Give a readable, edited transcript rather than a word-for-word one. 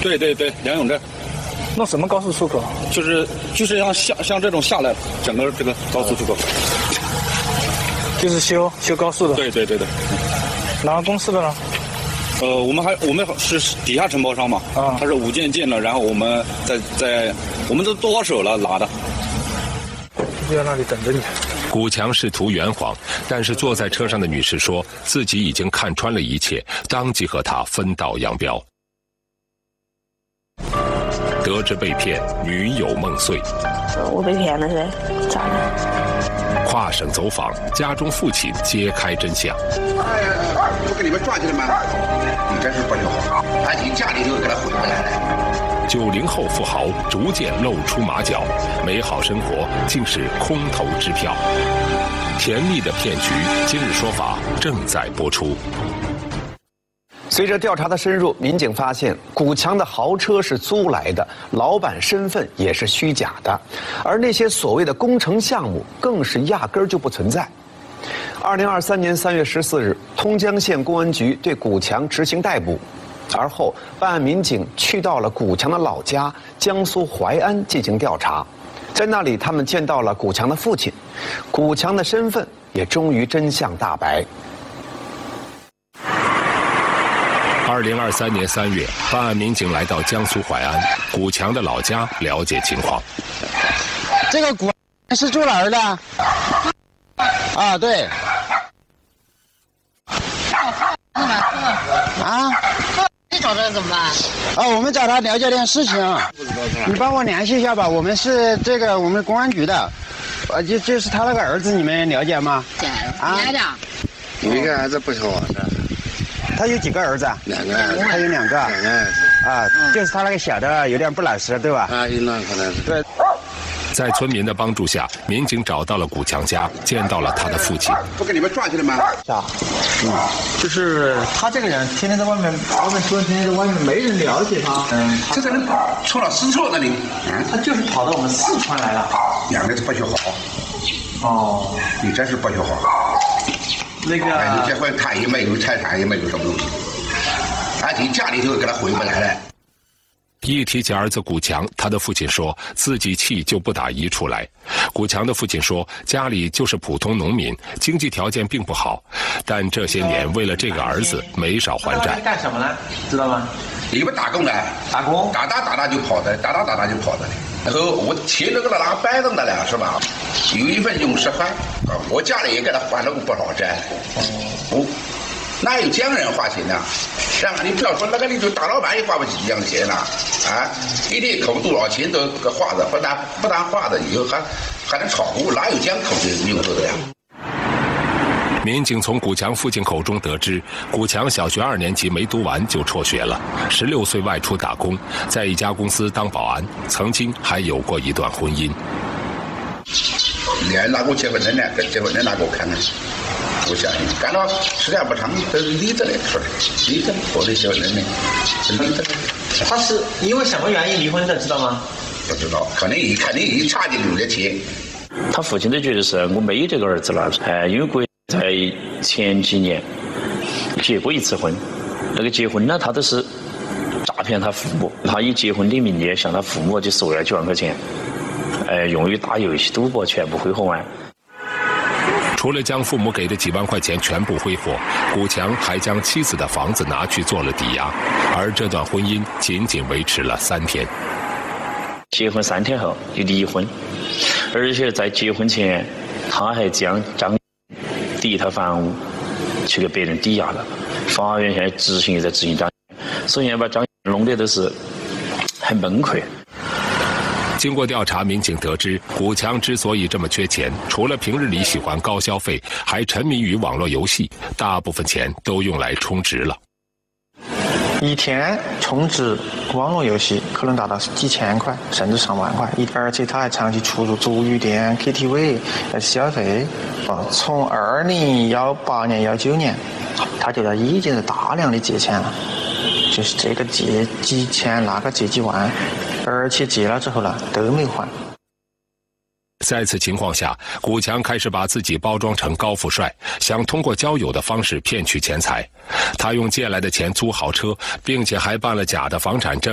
对，梁永镇。 弄什么高速出口？ 就是像这种下来，整个这个高速出口。 就是修高速的。 对。 哪个公司的呢？ 我们是底下承包商嘛，他是5件建了，然后我们我们都剁手了拿的。 就在那里等着你。 古强试图圆谎，但是坐在车上的女士说自己已经看穿了一切，当即和他分道扬镳。得知被骗，女友梦碎。 我被骗了噻，咋的？ 跨省走访，家中父亲揭开真相。 不跟你们转去了吗？你真是不友好，俺你家里头给他回不来了。 90后富豪逐渐露出马脚，美好生活竟是空头支票。甜蜜的骗局，今日说法正在播出。 随着调查的深入，民警发现古强的豪车是租来的，老板身份也是虚假的，而那些所谓的工程项目更是压根儿就不存在。2023年3月14日，通江县公安局对古强执行逮捕。 而后，办案民警去到了古强的老家江苏淮安进行调查，在那里，他们见到了古强的父亲，古强的身份也终于真相大白。 2023年3月，办案民警来到江苏淮安古强的老家了解情况。 这个古是住哪儿的？啊，对。啊？ 你找这怎么办？ 啊，我们找他了解点事情，你帮我联系一下吧。我们是我们公安局的，就是他那个儿子，你们了解吗？ 啊，了解。 有一个儿子不小啊， 他有几个儿子 ？2个儿子。 他有2个。 2个儿子。 啊，就是他那个小的有点不老实，对吧？ 啊，有那可能是。 对。 在村民的帮助下，民警找到了古强家，见到了他的父亲。 不跟你们转去了吗？ 就是他这个人天天在外面，我们说天天在外面没人了解他。 这个人出了四川那里， 他就是跑到我们四川来了。 2个是不学好。 哦， 你真是不学好。 那个， 哎，你结婚他也没有财产，也没有什么东西，俺你家里头给他回不来了。 一提起儿子古强，他的父亲说自己气就不打一处来。古强的父亲说，家里就是普通农民，经济条件并不好，但这些年为了这个儿子没少还债。 干什么呢？知道吗？ 你们打工的， 打工， 打就跑的，打就跑的。然后我钱都给他拿摆弄的了，是吧？有一份用10块，我家里也给他还了不少债。哪有这样人花钱呢？是吧？你不要说那个里头大老板也花不起这样的钱了，啊，一天扣多少钱都花的，不但花的，以后还能炒股，哪有这样扣的用头的呀？ 民警从古强父亲口中得知，古强小学2年级没读完就辍学了，16岁外出打工，在一家公司当保安，曾经还有过一段婚姻。 你还拿过结婚证呢？结婚证拿给我看看。 我相信，干了时间不长，都是离着来说的，离着我的结婚证呢，离着。 他是因为什么原因离婚的，知道吗？ 不知道，肯定一差就有点钱。 他父亲都觉得是我没这个儿子了，因为国在前几年结过一次婚，那个结婚呢，他都是诈骗他父母，他以结婚的名义向他父母就收了9万块钱，用于打游戏赌博，全部挥霍完。 除了将父母给的几万块钱全部挥霍，古强还将妻子的房子拿去做了抵押，而这段婚姻仅仅维持了3天。 结婚3天后就离婚，而且在结婚前，他还将第一套房屋去给别人抵押了。法院现在执行也在执行张，所以把张弄得都是很崩溃。 经过调查，民警得知，古强之所以这么缺钱，除了平日里喜欢高消费，还沉迷于网络游戏，大部分钱都用来充值了。 一天充值网络游戏可能达到几千块，甚至上万块，而且他还长期出入足浴店、KTV 来消费。从2018年、19年，他就已经是大量的借钱了。 就是这个借几千，那个借几万，而且借了之后呢，都没还。 在此情况下，古强开始把自己包装成高富帅，想通过交友的方式骗取钱财。他用借来的钱租豪车，并且还办了假的房产证。